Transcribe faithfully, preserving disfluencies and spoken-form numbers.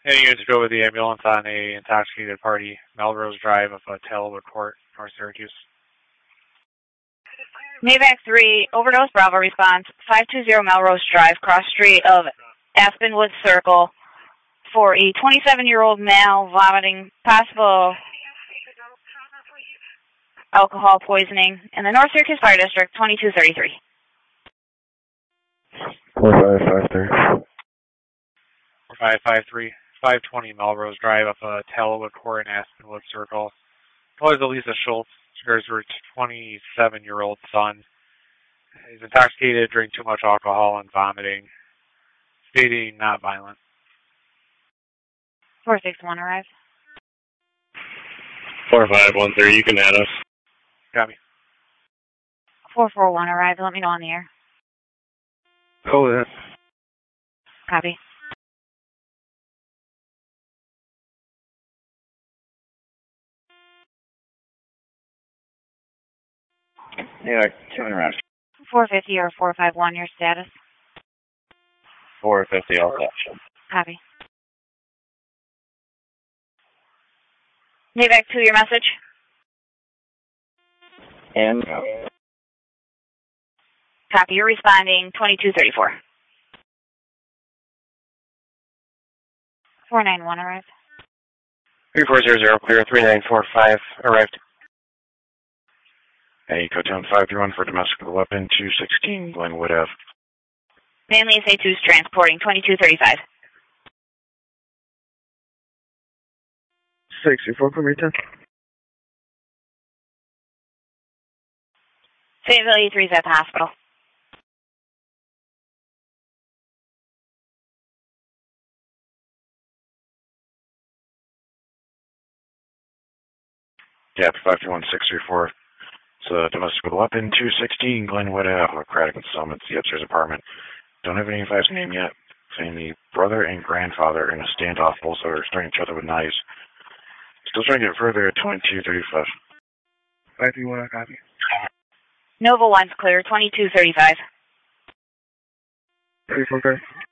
Any units go with the ambulance on a intoxicated party, Melrose Drive of uh, Talbot Court, North Syracuse. Maybach three, overdose Bravo response, five two zero Melrose Drive, cross street of Aspenwood Circle, for a twenty-seven-year-old male vomiting possible alcohol poisoning in the North Syracuse Fire District, twenty-two thirty-three. four five five three. four five five three, five twenty Melrose Drive up uh, Talbot Court in Aspenwood Circle. Was Elisa Schultz, her twenty-seven-year-old son. He's intoxicated, drank too much alcohol, and vomiting. Stating not violent. four six one arrive. four five one three, you can add us. Got me. four four one arrive, let me know on the air. Oh, yeah. Copy. Yeah, two in around. four fifty or four five one, your status? four fifty, all set. Copy. Maybach two, your message? And Copy, you're responding twenty-two thirty-four. four nine one arrive. three four zero zero, clear, three nine four five, arrived. Hey, Cotown five three one for domestic weapon, two sixteen, Glenwood Ave. Mainly S A two's transporting, twenty-two thirty-five. sixty-four, from your ten. Fayetteville E three's at the hospital. Yeah, five three one six three four. It's a domestic with a weapon, two sixteen, Glenwood Ave, Craddock and Summit, the upstairs apartment. Don't have any advice name yet. Saying the brother and grandfather in a standoff, both are starting each other with knives. Still trying to get further at twenty-two thirty-five. five three one, copy. Nova one's clear, twenty-two thirty-five. three four, okay.